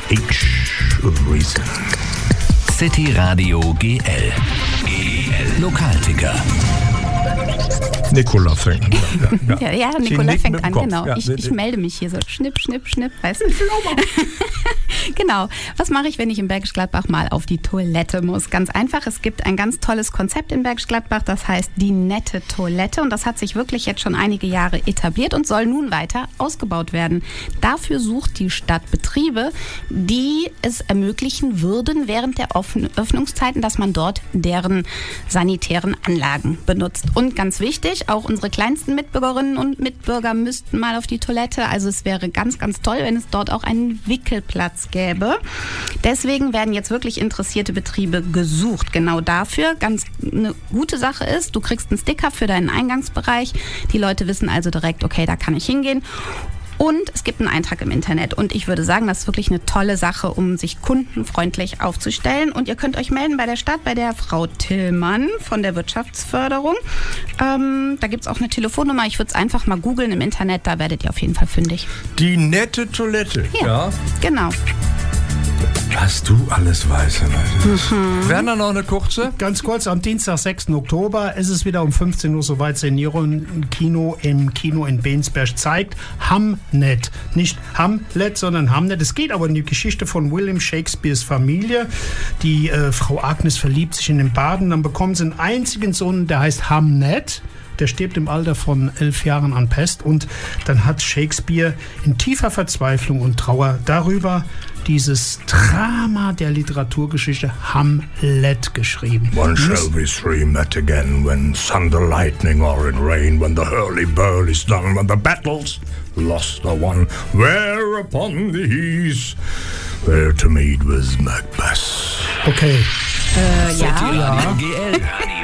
Reason. City Radio GL. Lokalticker. Nicola fängt an. Ja, Nicola fängt an, genau. Ja, ich melde mich hier so, schnipp, schnipp, schnipp, weißt du? Genau. Was mache ich, wenn ich in Bergisch Gladbach mal auf die Toilette muss? Ganz einfach, es gibt ein ganz tolles Konzept in Bergisch Gladbach, das heißt die nette Toilette und das hat sich wirklich jetzt schon einige Jahre etabliert und soll nun weiter ausgebaut werden. Dafür sucht die Stadt Betriebe, die es ermöglichen würden, während der Öffnungszeiten, dass man dort deren sanitären Anlagen benutzt. Und ganz wichtig, auch unsere kleinsten Mitbürgerinnen und Mitbürger müssten mal auf die Toilette. Also es wäre ganz, ganz toll, wenn es dort auch einen Wickelplatz gäbe. Deswegen werden jetzt wirklich interessierte Betriebe gesucht. Genau dafür. Ganz eine gute Sache ist, du kriegst einen Sticker für deinen Eingangsbereich. Die Leute wissen also direkt, okay, da kann ich hingehen. Und es gibt einen Eintrag im Internet. Und ich würde sagen, das ist wirklich eine tolle Sache, um sich kundenfreundlich aufzustellen. Und ihr könnt euch melden bei der Stadt, bei der Frau Tillmann von der Wirtschaftsförderung. Da gibt es auch eine Telefonnummer. Ich würde es einfach mal googeln im Internet. Da werdet ihr auf jeden Fall fündig. Die nette Toilette. Ja, genau. Was du alles weißt. Werner, noch eine kurze? Ganz kurz, am Dienstag, 6. Oktober ist es wieder um 15 Uhr soweit Seniorenkino im Kino in Bensberg zeigt Hamnet. Nicht Hamlet, sondern Hamnet. Es geht aber um die Geschichte von William Shakespeares Familie. Die Frau Agnes verliebt sich in den Baden. Dann bekommen sie einen einzigen Sohn, der heißt Hamnet. Der stirbt im Alter von 11 Jahren an Pest. Und dann hat Shakespeare in tiefer Verzweiflung und Trauer darüber dieses Drama der Literaturgeschichte Hamlet geschrieben. One shall be three met again when thunder, lightning or in rain, when the hurly-burly is done, when the battle's lost or won, whereupon the heath where to meet with Macbeth. Okay. Ja. GL.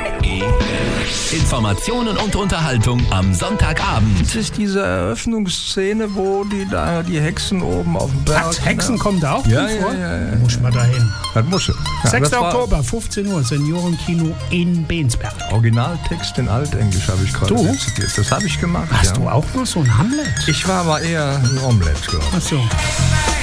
Informationen und Unterhaltung am Sonntagabend. Das ist diese Eröffnungsszene, wo die Hexen oben auf dem Berg... Ach, Hexen kommen da auch Ja, drin vor? ja. Muss mal dahin. Das muss sie. Ja, 6. das war Oktober, 15 Uhr, Seniorenkino in Bensberg. Originaltext in Altenglisch habe ich gerade Du? rezitiert. Das habe ich gemacht. Hast du auch noch so ein Hamlet? Ich war aber eher ein Omelette, glaube ich. Ach so.